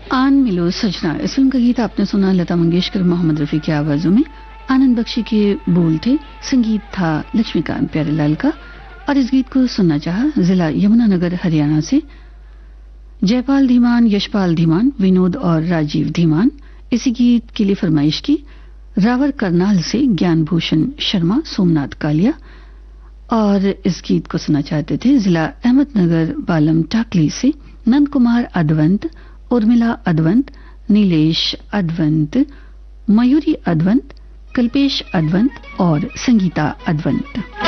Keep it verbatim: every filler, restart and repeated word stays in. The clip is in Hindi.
आन मिलो सजना, इस फिल्म का गीत आपने सुना लता मंगेशकर मोहम्मद रफी की आवाजों में। आनंद बख्शी के बोल थे, संगीत था लक्ष्मीकांत प्यारेलाल का। और इस गीत को सुनना चाहा जिला यमुनानगर हरियाणा से जयपाल धीमान, यशपाल धीमान, विनोद और राजीव धीमान। इसी गीत के लिए फरमाइश की रावर करनाल से ज्ञान भूषण शर्मा, सोमनाथ कालिया। और इस गीत को सुनना चाहते थे जिला अहमदनगर बालम टाकली से नंद कुमार अद्वंत, उर्मिला अद्वंत, नीलेश अद्वंत, मयूरी अद्वंत, कल्पेश अद्वंत और संगीता अद्वंत।